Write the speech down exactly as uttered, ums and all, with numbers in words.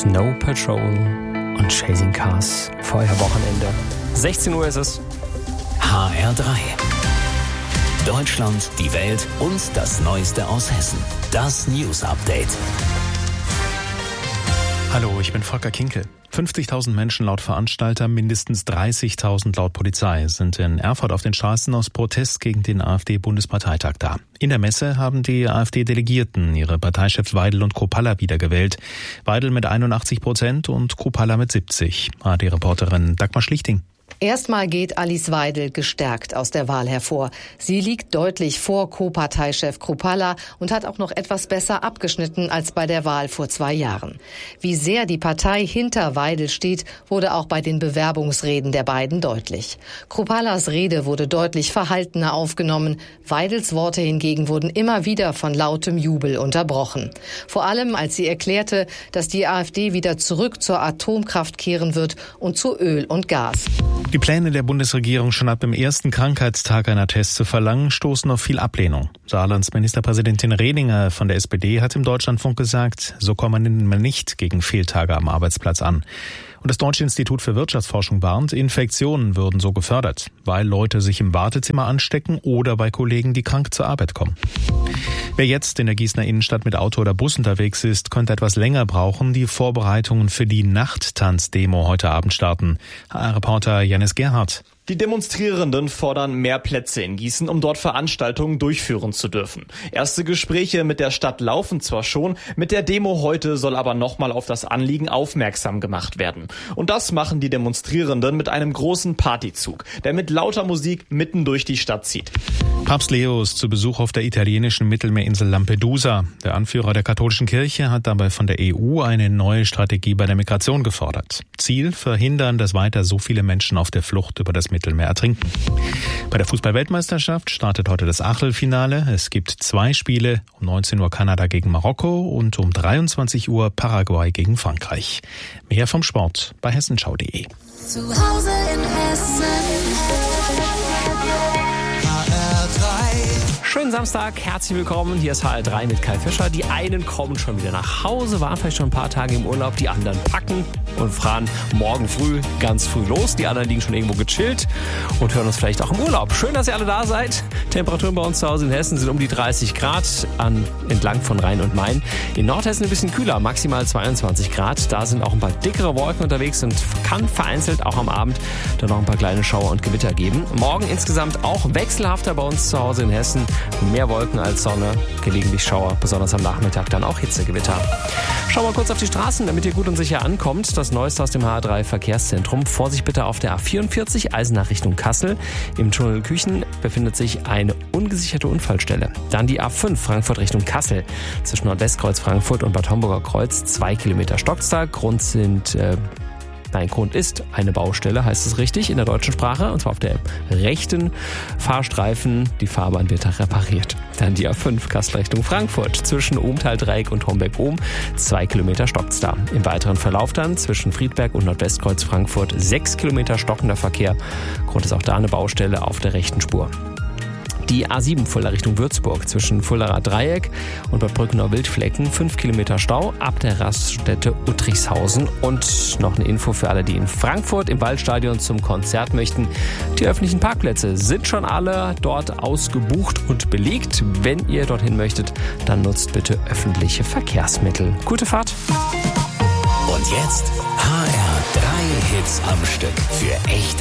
Snow Patrol und Chasing Cars. Vorher Wochenende. sechzehn Uhr ist es. H R drei. Deutschland, die Welt und das Neueste aus Hessen. Das News Update. Hallo, ich bin Volker Kinkel. fünfzigtausend Menschen laut Veranstalter, mindestens dreißigtausend laut Polizei sind in Erfurt auf den Straßen aus Protest gegen den AfD-Bundesparteitag da. In der Messe haben die AfD-Delegierten ihre Parteichefs Weidel und Kruppalla wiedergewählt. Weidel mit einundachtzig Prozent und Kruppalla mit siebzig. A R D-Reporterin Dagmar Schlichting. Erstmal geht Alice Weidel gestärkt aus der Wahl hervor. Sie liegt deutlich vor Co-Parteichef Kruppalla und hat auch noch etwas besser abgeschnitten als bei der Wahl vor zwei Jahren. Wie sehr die Partei hinter Weidel steht, wurde auch bei den Bewerbungsreden der beiden deutlich. Krupallas Rede wurde deutlich verhaltener aufgenommen. Weidels Worte hingegen wurden immer wieder von lautem Jubel unterbrochen. Vor allem, als sie erklärte, dass die AfD wieder zurück zur Atomkraft kehren wird und zu Öl und Gas. Die Pläne der Bundesregierung, schon ab dem ersten Krankheitstag einen Attest zu verlangen, stoßen auf viel Ablehnung. Saarlands Ministerpräsidentin Redinger von der S P D hat im Deutschlandfunk gesagt, so komme man nicht gegen Fehltage am Arbeitsplatz an. Und das Deutsche Institut für Wirtschaftsforschung warnt, Infektionen würden so gefördert, weil Leute sich im Wartezimmer anstecken oder bei Kollegen, die krank zur Arbeit kommen. Wer jetzt in der Gießener Innenstadt mit Auto oder Bus unterwegs ist, könnte etwas länger brauchen. Die Vorbereitungen für die Nachttanzdemo heute Abend starten. H R-Reporter Janis Gerhardt. Die Demonstrierenden fordern mehr Plätze in Gießen, um dort Veranstaltungen durchführen zu dürfen. Erste Gespräche mit der Stadt laufen zwar schon, mit der Demo heute soll aber nochmal auf das Anliegen aufmerksam gemacht werden. Und das machen die Demonstrierenden mit einem großen Partyzug, der mit lauter Musik mitten durch die Stadt zieht. Papst Leo ist zu Besuch auf der italienischen Mittelmeerinsel Lampedusa. Der Anführer der katholischen Kirche hat dabei von der E U eine neue Strategie bei der Migration gefordert. Ziel: verhindern, dass weiter so viele Menschen auf der Flucht über das Mittelmeer ertrinken. Bei der Fußball-Weltmeisterschaft startet heute das Achtelfinale. Es gibt zwei Spiele, um neunzehn Uhr Kanada gegen Marokko und um dreiundzwanzig Uhr Paraguay gegen Frankreich. Mehr vom Sport bei hessenschau punkt de. Zu Hause in Hessen. Schönen Samstag, herzlich willkommen. Hier ist H R drei mit Kai Fischer. Die einen kommen schon wieder nach Hause, waren vielleicht schon ein paar Tage im Urlaub. Die anderen packen und fahren morgen früh ganz früh los. Die anderen liegen schon irgendwo gechillt und hören uns vielleicht auch im Urlaub. Schön, dass ihr alle da seid. Temperaturen bei uns zu Hause in Hessen sind um die dreißig Grad an, entlang von Rhein und Main. In Nordhessen ein bisschen kühler, maximal zweiundzwanzig Grad. Da sind auch ein paar dickere Wolken unterwegs und kann vereinzelt auch am Abend dann noch ein paar kleine Schauer und Gewitter geben. Morgen insgesamt auch wechselhafter bei uns zu Hause in Hessen. Mehr Wolken als Sonne, gelegentlich Schauer, besonders am Nachmittag dann auch Hitzegewitter. Schauen wir kurz auf die Straßen, damit ihr gut und sicher ankommt. Das Neueste aus dem H R drei Verkehrszentrum. Vorsicht bitte auf der A vierundvierzig, Eisenach Richtung Kassel. Im Tunnel Küchen befindet sich eine ungesicherte Unfallstelle. Dann die A fünf, Frankfurt Richtung Kassel. Zwischen Nordwestkreuz Frankfurt und Bad Homburger Kreuz, zwei Kilometer Stockster. Grund sind... Äh, Nein, Grund ist eine Baustelle, heißt es richtig in der deutschen Sprache, und zwar auf der rechten Fahrstreifen. Die Fahrbahn wird da repariert. Dann die A fünf, Kassel Richtung Frankfurt, zwischen Ohmtal-Dreieck und Homberg-Ohm, zwei Kilometer stockt's da. Im weiteren Verlauf dann zwischen Friedberg und Nordwestkreuz Frankfurt, sechs Kilometer stockender Verkehr. Grund ist auch da eine Baustelle auf der rechten Spur. Die A sieben Fulda Richtung Würzburg, zwischen Fuldaer Dreieck und Bad Brückenau Wildflecken, fünf Kilometer Stau ab der Raststätte Uttrichshausen. Und noch eine Info für alle, die in Frankfurt im Waldstadion zum Konzert möchten. Die öffentlichen Parkplätze sind schon alle dort ausgebucht und belegt. Wenn ihr dorthin möchtet, dann nutzt bitte öffentliche Verkehrsmittel. Gute Fahrt! Und jetzt H R drei Hits am Stück für echte